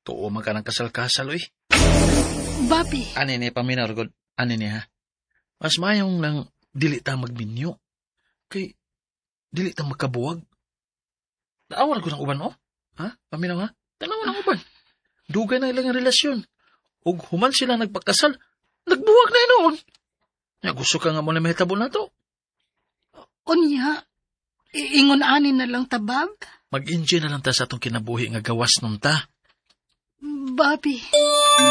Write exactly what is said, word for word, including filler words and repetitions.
Tuo man ka ng kasal-kasal, uy. Bobby, Ani ni paminaw, ragod. Ani ni, ha? Mas mayong nang dili ta magminyo. Kay, dili ta magkabuwag. Naawal ko ng uban, oh. Ha? Paminaw, ha? Tanawan ng uban. Dugay na ilang relasyon. Ug human sila nagpagkasal, nagbuwag na noon. Nga gusto ka nga mo na mahitabo na to. unya, iingon ani na lang tabab? Mag-enjoy na lang ta sa atong kinabuhi nga gawas nun ta. Bobby.